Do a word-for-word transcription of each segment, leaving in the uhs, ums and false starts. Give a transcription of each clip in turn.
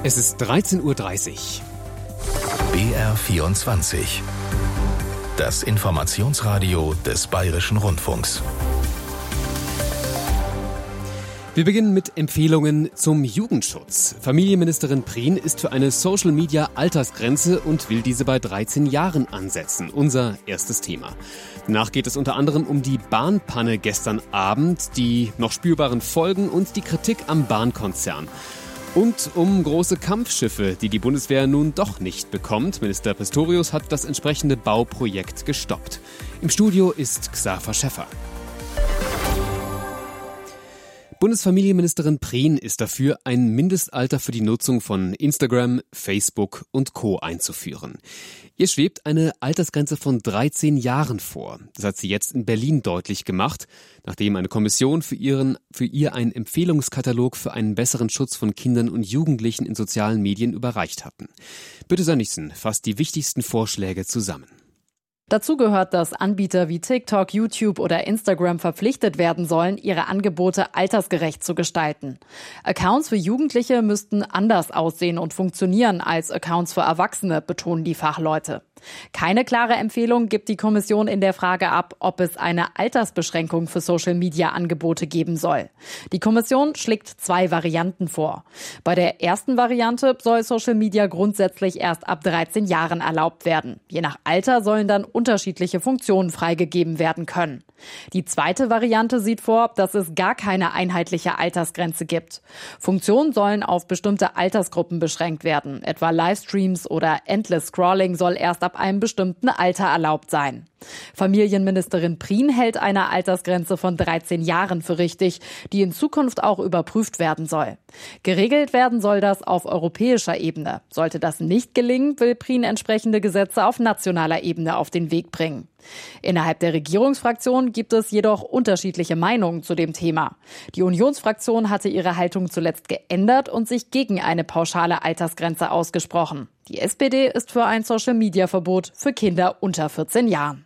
Es ist dreizehn Uhr dreißig. B R vierundzwanzig. Das Informationsradio des Bayerischen Rundfunks. Wir beginnen mit Empfehlungen zum Jugendschutz. Familienministerin Prien ist für eine Social-Media-Altersgrenze und will diese bei dreizehn Jahren ansetzen. Unser erstes Thema. Danach geht es unter anderem um die Bahnpanne gestern Abend, die noch spürbaren Folgen und die Kritik am Bahnkonzern. Und um große Kampfschiffe, die die Bundeswehr nun doch nicht bekommt. Minister Pistorius hat das entsprechende Bauprojekt gestoppt. Im Studio ist Xaver Schäffer. Bundesfamilienministerin Prien ist dafür, ein Mindestalter für die Nutzung von Instagram, Facebook und Co. einzuführen. Ihr schwebt eine Altersgrenze von dreizehn Jahren vor. Das hat sie jetzt in Berlin deutlich gemacht, nachdem eine Kommission für, ihren, für ihr einen Empfehlungskatalog für einen besseren Schutz von Kindern und Jugendlichen in sozialen Medien überreicht hatten. Birte Sönnigsen fasst die wichtigsten Vorschläge zusammen. Dazu gehört, dass Anbieter wie TikTok, YouTube oder Instagram verpflichtet werden sollen, ihre Angebote altersgerecht zu gestalten. Accounts für Jugendliche müssten anders aussehen und funktionieren als Accounts für Erwachsene, betonen die Fachleute. Keine klare Empfehlung gibt die Kommission in der Frage ab, ob es eine Altersbeschränkung für Social-Media-Angebote geben soll. Die Kommission schlägt zwei Varianten vor. Bei der ersten Variante soll Social Media grundsätzlich erst ab dreizehn Jahren erlaubt werden. Je nach Alter sollen dann unterschiedliche Funktionen freigegeben werden können. Die zweite Variante sieht vor, dass es gar keine einheitliche Altersgrenze gibt. Funktionen sollen auf bestimmte Altersgruppen beschränkt werden. Etwa Livestreams oder Endless Scrolling soll erst ab einem bestimmten Alter erlaubt sein. Familienministerin Prien hält eine Altersgrenze von dreizehn Jahren für richtig, die in Zukunft auch überprüft werden soll. Geregelt werden soll das auf europäischer Ebene. Sollte das nicht gelingen, will Prien entsprechende Gesetze auf nationaler Ebene auf den Weg bringen. Innerhalb der Regierungsfraktion gibt es jedoch unterschiedliche Meinungen zu dem Thema. Die Unionsfraktion hatte ihre Haltung zuletzt geändert und sich gegen eine pauschale Altersgrenze ausgesprochen. Die S P D ist für ein Social-Media-Verbot für Kinder unter vierzehn Jahren.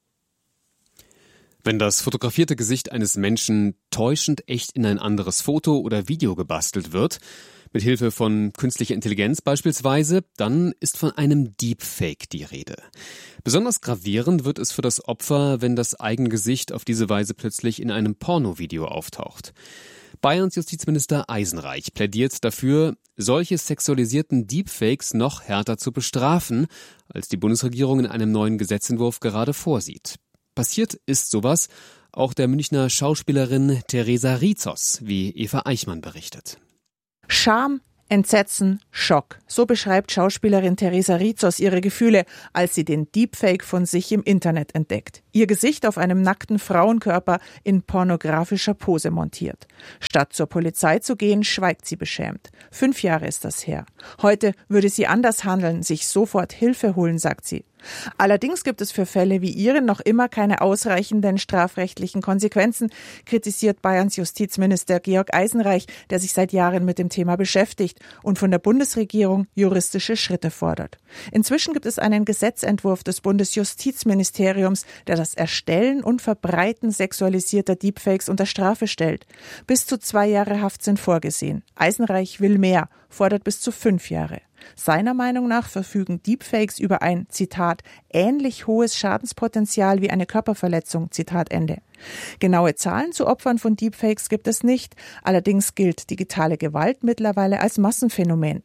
Wenn das fotografierte Gesicht eines Menschen täuschend echt in ein anderes Foto oder Video gebastelt wird, mit Hilfe von künstlicher Intelligenz beispielsweise, dann ist von einem Deepfake die Rede. Besonders gravierend wird es für das Opfer, wenn das eigene Gesicht auf diese Weise plötzlich in einem Pornovideo auftaucht. Bayerns Justizminister Eisenreich plädiert dafür, solche sexualisierten Deepfakes noch härter zu bestrafen, als die Bundesregierung in einem neuen Gesetzentwurf gerade vorsieht. Passiert ist sowas auch der Münchner Schauspielerin Theresa Rizos, wie Eva Eichmann berichtet. Scham, Entsetzen, Schock. So beschreibt Schauspielerin Theresa Rizos ihre Gefühle, als sie den Deepfake von sich im Internet entdeckt. Ihr Gesicht auf einem nackten Frauenkörper in pornografischer Pose montiert. Statt zur Polizei zu gehen, schweigt sie beschämt. Fünf Jahre ist das her. Heute würde sie anders handeln, sich sofort Hilfe holen, sagt sie. Allerdings gibt es für Fälle wie ihren noch immer keine ausreichenden strafrechtlichen Konsequenzen, kritisiert Bayerns Justizminister Georg Eisenreich, der sich seit Jahren mit dem Thema beschäftigt und von der Bundesregierung juristische Schritte fordert. Inzwischen gibt es einen Gesetzentwurf des Bundesjustizministeriums, der das Erstellen und Verbreiten sexualisierter Deepfakes unter Strafe stellt. Bis zu zwei Jahre Haft sind vorgesehen. Eisenreich will mehr, fordert bis zu fünf Jahre. Seiner Meinung nach verfügen Deepfakes über ein, Zitat, ähnlich hohes Schadenspotenzial wie eine Körperverletzung, Zitat Ende. Genaue Zahlen zu Opfern von Deepfakes gibt es nicht. Allerdings gilt digitale Gewalt mittlerweile als Massenphänomen.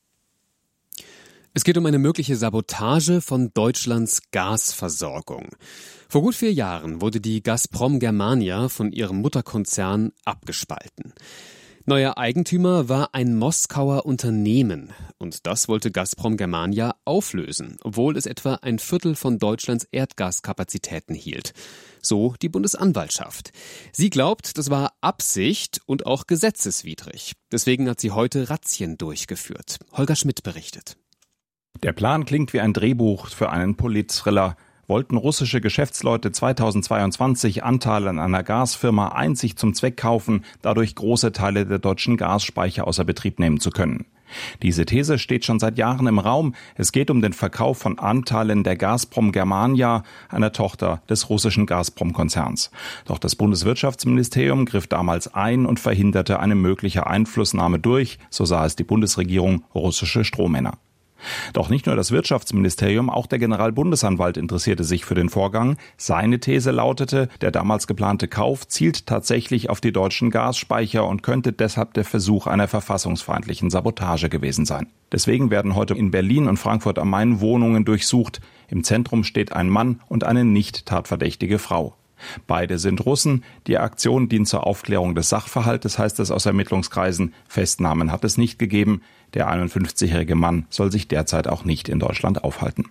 Es geht um eine mögliche Sabotage von Deutschlands Gasversorgung. Vor gut vier Jahren wurde die Gazprom Germania von ihrem Mutterkonzern abgespalten. Neuer Eigentümer war ein Moskauer Unternehmen und das wollte Gazprom Germania auflösen, obwohl es etwa ein Viertel von Deutschlands Erdgaskapazitäten hielt. So die Bundesanwaltschaft. Sie glaubt, das war Absicht und auch gesetzeswidrig. Deswegen hat sie heute Razzien durchgeführt. Holger Schmidt berichtet. Der Plan klingt wie ein Drehbuch für einen Polit-Thriller. Wollten russische Geschäftsleute zweitausendzweiundzwanzig Anteile an einer Gasfirma einzig zum Zweck kaufen, dadurch große Teile der deutschen Gasspeicher außer Betrieb nehmen zu können. Diese These steht schon seit Jahren im Raum. Es geht um den Verkauf von Anteilen der Gazprom Germania, einer Tochter des russischen Gazprom-Konzerns. Doch das Bundeswirtschaftsministerium griff damals ein und verhinderte eine mögliche Einflussnahme durch, so sah es die Bundesregierung, russische Strohmänner. Doch nicht nur das Wirtschaftsministerium, auch der Generalbundesanwalt interessierte sich für den Vorgang. Seine These lautete, der damals geplante Kauf zielt tatsächlich auf die deutschen Gasspeicher und könnte deshalb der Versuch einer verfassungsfeindlichen Sabotage gewesen sein. Deswegen werden heute in Berlin und Frankfurt am Main Wohnungen durchsucht. Im Zentrum steht ein Mann und eine nicht tatverdächtige Frau. Beide sind Russen. Die Aktion dient zur Aufklärung des Sachverhaltes, heißt es aus Ermittlungskreisen. Festnahmen hat es nicht gegeben. Der einundfünfzigjährige Mann soll sich derzeit auch nicht in Deutschland aufhalten.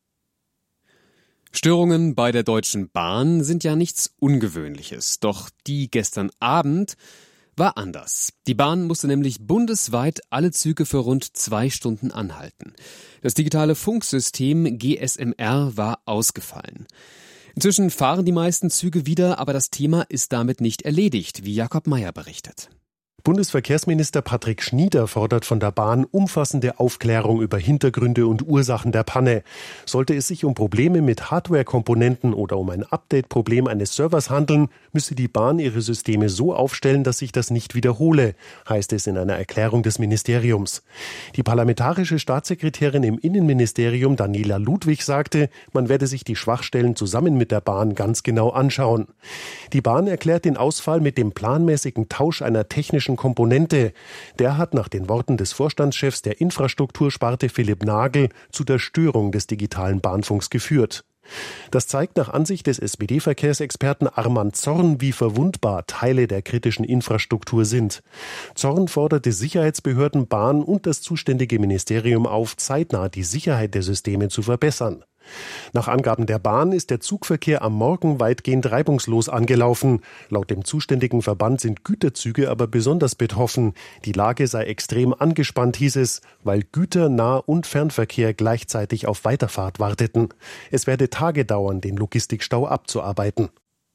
Störungen bei der Deutschen Bahn sind ja nichts Ungewöhnliches. Doch die gestern Abend war anders. Die Bahn musste nämlich bundesweit alle Züge für rund zwei Stunden anhalten. Das digitale Funksystem G S M R war ausgefallen. Inzwischen fahren die meisten Züge wieder, aber das Thema ist damit nicht erledigt, wie Jakob Meyer berichtet. Bundesverkehrsminister Patrick Schnieder fordert von der Bahn umfassende Aufklärung über Hintergründe und Ursachen der Panne. Sollte es sich um Probleme mit Hardware-Komponenten oder um ein Update-Problem eines Servers handeln, müsse die Bahn ihre Systeme so aufstellen, dass sich das nicht wiederhole, heißt es in einer Erklärung des Ministeriums. Die parlamentarische Staatssekretärin im Innenministerium Daniela Ludwig sagte, man werde sich die Schwachstellen zusammen mit der Bahn ganz genau anschauen. Die Bahn erklärt den Ausfall mit dem planmäßigen Tausch einer technischen Komponente. Der hat nach den Worten des Vorstandschefs der Infrastruktursparte Philipp Nagel zu der Störung des digitalen Bahnfunks geführt. Das zeigt nach Ansicht des S P D-Verkehrsexperten Armand Zorn, wie verwundbar Teile der kritischen Infrastruktur sind. Zorn forderte Sicherheitsbehörden, Bahn und das zuständige Ministerium auf, zeitnah die Sicherheit der Systeme zu verbessern. Nach Angaben der Bahn ist der Zugverkehr am Morgen weitgehend reibungslos angelaufen. Laut dem zuständigen Verband sind Güterzüge aber besonders betroffen. Die Lage sei extrem angespannt, hieß es, weil Güter-, Nah- und Fernverkehr gleichzeitig auf Weiterfahrt warteten. Es werde Tage dauern, den Logistikstau abzuarbeiten.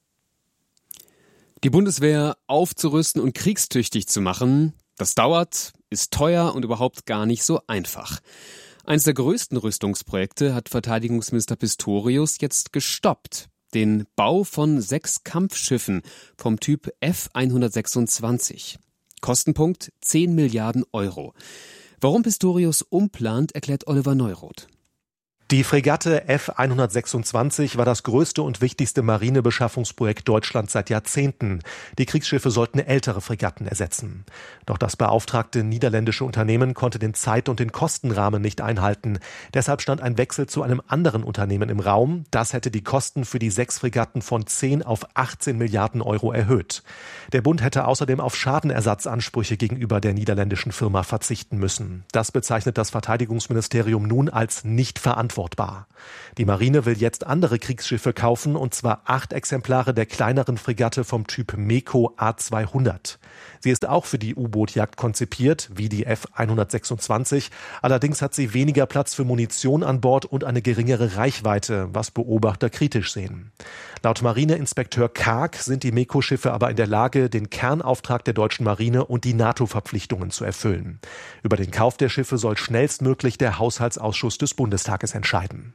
Die Bundeswehr aufzurüsten und kriegstüchtig zu machen, das dauert, ist teuer und überhaupt gar nicht so einfach. Eines der größten Rüstungsprojekte hat Verteidigungsminister Pistorius jetzt gestoppt. Den Bau von sechs Kampfschiffen vom Typ F hundertsechsundzwanzig. Kostenpunkt zehn Milliarden Euro. Warum Pistorius umplant, erklärt Oliver Neuroth. Die Fregatte F hundertsechsundzwanzig war das größte und wichtigste Marinebeschaffungsprojekt Deutschlands seit Jahrzehnten. Die Kriegsschiffe sollten ältere Fregatten ersetzen. Doch das beauftragte niederländische Unternehmen konnte den Zeit- und den Kostenrahmen nicht einhalten. Deshalb stand ein Wechsel zu einem anderen Unternehmen im Raum. Das hätte die Kosten für die sechs Fregatten von zehn auf achtzehn Milliarden Euro erhöht. Der Bund hätte außerdem auf Schadenersatzansprüche gegenüber der niederländischen Firma verzichten müssen. Das bezeichnet das Verteidigungsministerium nun als nicht verantwortbar. Die Marine will jetzt andere Kriegsschiffe kaufen, und zwar acht Exemplare der kleineren Fregatte vom Typ MEKO A zweihundert. Sie ist auch für die U-Boot-Jagd konzipiert, wie die F hundertsechsundzwanzig. Allerdings hat sie weniger Platz für Munition an Bord und eine geringere Reichweite, was Beobachter kritisch sehen. Laut Marineinspekteur Karg sind die MEKO-Schiffe aber in der Lage, den Kernauftrag der deutschen Marine und die NATO-Verpflichtungen zu erfüllen. Über den Kauf der Schiffe soll schnellstmöglich der Haushaltsausschuss des Bundestages entscheiden.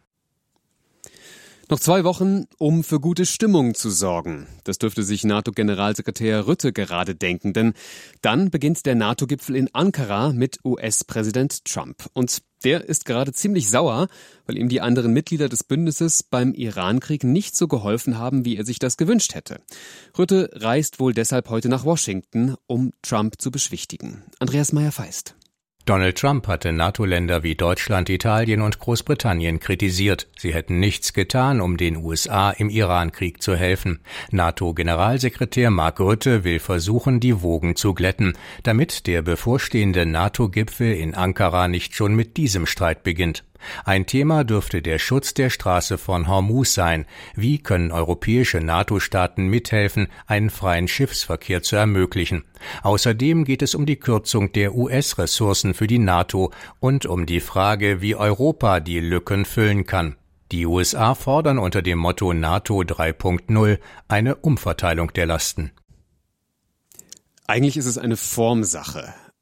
Noch zwei Wochen, um für gute Stimmung zu sorgen. Das dürfte sich NATO-Generalsekretär Rutte gerade denken, denn dann beginnt der NATO-Gipfel in Ankara mit U S-Präsident Trump. Und der ist gerade ziemlich sauer, weil ihm die anderen Mitglieder des Bündnisses beim Irankrieg nicht so geholfen haben, wie er sich das gewünscht hätte. Rutte reist wohl deshalb heute nach Washington, um Trump zu beschwichtigen. Andreas Meyer-Feist. Donald Trump hatte NATO-Länder wie Deutschland, Italien und Großbritannien kritisiert. Sie hätten nichts getan, um den U S A im Irankrieg zu helfen. NATO-Generalsekretär Mark Rutte will versuchen, die Wogen zu glätten, damit der bevorstehende NATO-Gipfel in Ankara nicht schon mit diesem Streit beginnt. Ein Thema dürfte der Schutz der Straße von Hormuz sein. Wie können europäische NATO-Staaten mithelfen, einen freien Schiffsverkehr zu ermöglichen? Außerdem geht es um die Kürzung der U S-Ressourcen für die NATO und um die Frage, wie Europa die Lücken füllen kann. Die U S A fordern unter dem Motto NATO drei Punkt null eine Umverteilung der Lasten. Eigentlich ist es eine Formsache.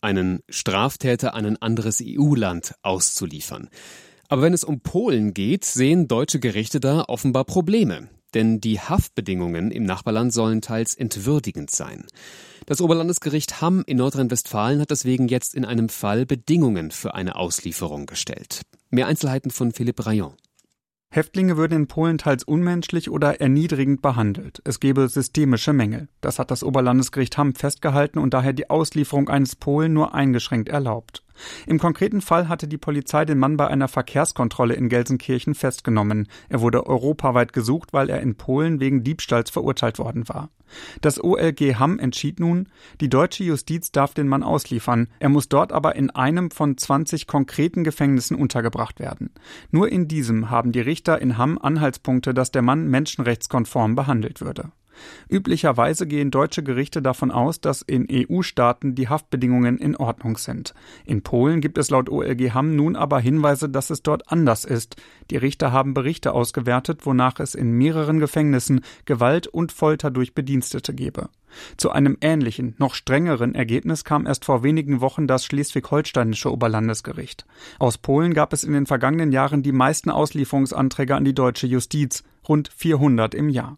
einen Straftäter an ein anderes E U-Land auszuliefern. Aber wenn es um Polen geht, sehen deutsche Gerichte da offenbar Probleme. Denn die Haftbedingungen im Nachbarland sollen teils entwürdigend sein. Das Oberlandesgericht Hamm in Nordrhein-Westfalen hat deswegen jetzt in einem Fall Bedingungen für eine Auslieferung gestellt. Mehr Einzelheiten von Philipp Rayon. Häftlinge würden in Polen teils unmenschlich oder erniedrigend behandelt. Es gebe systemische Mängel. Das hat das Oberlandesgericht Hamm festgehalten und daher die Auslieferung eines Polen nur eingeschränkt erlaubt. Im konkreten Fall hatte die Polizei den Mann bei einer Verkehrskontrolle in Gelsenkirchen festgenommen. Er wurde europaweit gesucht, weil er in Polen wegen Diebstahls verurteilt worden war. Das O L G Hamm entschied nun, die deutsche Justiz darf den Mann ausliefern. Er muss dort aber in einem von zwanzig konkreten Gefängnissen untergebracht werden. Nur in diesem haben die Richter in Hamm Anhaltspunkte, dass der Mann menschenrechtskonform behandelt würde. Üblicherweise gehen deutsche Gerichte davon aus, dass in E U-Staaten die Haftbedingungen in Ordnung sind. In Polen gibt es laut O L G Hamm nun aber Hinweise, dass es dort anders ist. Die Richter haben Berichte ausgewertet, wonach es in mehreren Gefängnissen Gewalt und Folter durch Bedienstete gebe. Zu einem ähnlichen, noch strengeren Ergebnis kam erst vor wenigen Wochen das schleswig-holsteinische Oberlandesgericht. Aus Polen gab es in den vergangenen Jahren die meisten Auslieferungsanträge an die deutsche Justiz, rund vierhundert im Jahr.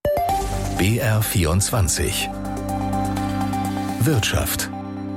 B R vierundzwanzig Wirtschaft.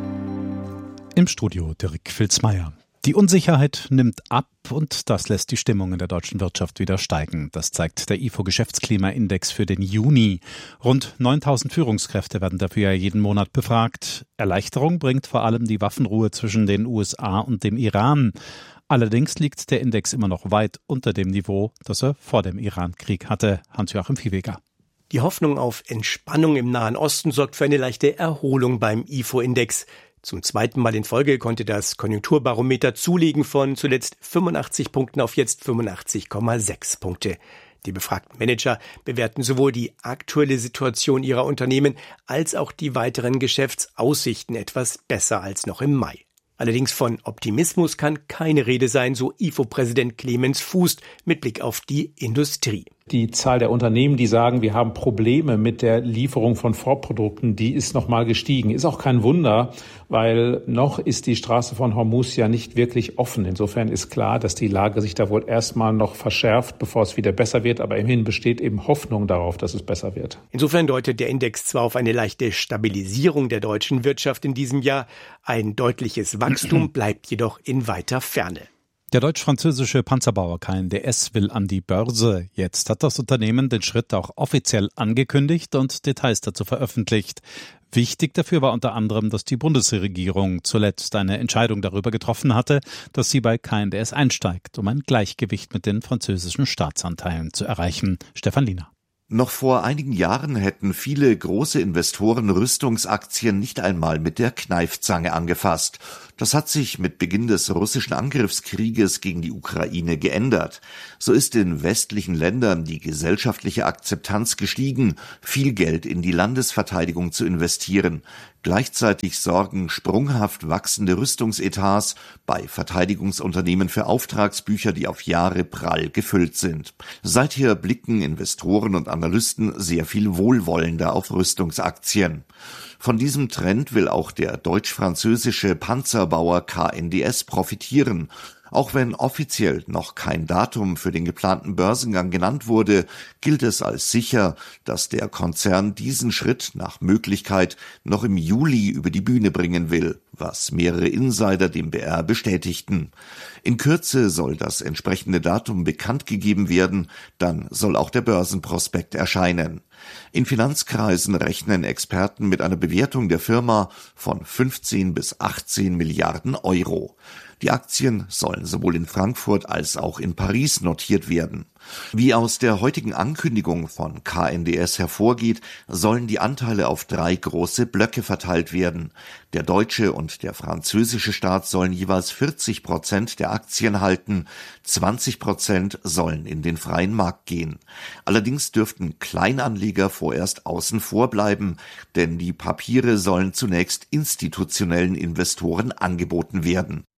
Im Studio Dirk Filzmeier. Die Unsicherheit nimmt ab und das lässt die Stimmung in der deutschen Wirtschaft wieder steigen. Das zeigt der I F O-Geschäftsklimaindex für den Juni. Rund neuntausend Führungskräfte werden dafür ja jeden Monat befragt. Erleichterung bringt vor allem die Waffenruhe zwischen den U S A und dem Iran. Allerdings liegt der Index immer noch weit unter dem Niveau, das er vor dem Iran-Krieg hatte. Hans-Joachim Viehweger. Die Hoffnung auf Entspannung im Nahen Osten sorgt für eine leichte Erholung beim I F O-Index. Zum zweiten Mal in Folge konnte das Konjunkturbarometer zulegen von zuletzt fünfundachtzig Punkten auf jetzt fünfundachtzig Komma sechs Punkte. Die befragten Manager bewerten sowohl die aktuelle Situation ihrer Unternehmen als auch die weiteren Geschäftsaussichten etwas besser als noch im Mai. Allerdings von Optimismus kann keine Rede sein, so I F O-Präsident Clemens Fuß mit Blick auf die Industrie. Die Zahl der Unternehmen, die sagen, wir haben Probleme mit der Lieferung von Vorprodukten, die ist nochmal gestiegen. Ist auch kein Wunder, weil noch ist die Straße von Hormuz ja nicht wirklich offen. Insofern ist klar, dass die Lage sich da wohl erstmal noch verschärft, bevor es wieder besser wird. Aber immerhin besteht eben Hoffnung darauf, dass es besser wird. Insofern deutet der Index zwar auf eine leichte Stabilisierung der deutschen Wirtschaft in diesem Jahr, ein deutliches Wachstum bleibt jedoch in weiter Ferne. Der deutsch-französische Panzerbauer K N D S will an die Börse. Jetzt hat das Unternehmen den Schritt auch offiziell angekündigt und Details dazu veröffentlicht. Wichtig dafür war unter anderem, dass die Bundesregierung zuletzt eine Entscheidung darüber getroffen hatte, dass sie bei K N D S einsteigt, um ein Gleichgewicht mit den französischen Staatsanteilen zu erreichen. Stefan Liener. Noch vor einigen Jahren hätten viele große Investoren Rüstungsaktien nicht einmal mit der Kneifzange angefasst. Das hat sich mit Beginn des russischen Angriffskrieges gegen die Ukraine geändert. So ist in westlichen Ländern die gesellschaftliche Akzeptanz gestiegen, viel Geld in die Landesverteidigung zu investieren. Gleichzeitig sorgen sprunghaft wachsende Rüstungsetats bei Verteidigungsunternehmen für Auftragsbücher, die auf Jahre prall gefüllt sind. Seither blicken Investoren und Analysten sehr viel wohlwollender auf Rüstungsaktien. Von diesem Trend will auch der deutsch-französische Panzerbauer K N D S profitieren. Auch wenn offiziell noch kein Datum für den geplanten Börsengang genannt wurde, gilt es als sicher, dass der Konzern diesen Schritt nach Möglichkeit noch im Juli über die Bühne bringen will, was mehrere Insider dem B R bestätigten. In Kürze soll das entsprechende Datum bekannt gegeben werden, dann soll auch der Börsenprospekt erscheinen. In Finanzkreisen rechnen Experten mit einer Bewertung der Firma von fünfzehn bis achtzehn Milliarden Euro. Die Aktien sollen sowohl in Frankfurt als auch in Paris notiert werden. Wie aus der heutigen Ankündigung von K N D S hervorgeht, sollen die Anteile auf drei große Blöcke verteilt werden. Der deutsche und der französische Staat sollen jeweils vierzig Prozent der Aktien halten, zwanzig Prozent sollen in den freien Markt gehen. Allerdings dürften Kleinanleger vorerst außen vor bleiben, denn die Papiere sollen zunächst institutionellen Investoren angeboten werden.